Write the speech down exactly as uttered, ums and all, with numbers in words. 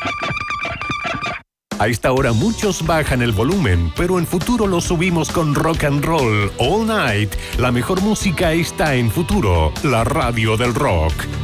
A esta hora muchos bajan el volumen, pero en Futuro lo subimos con Rock and Roll All Night. La mejor música está en Futuro, la radio del rock.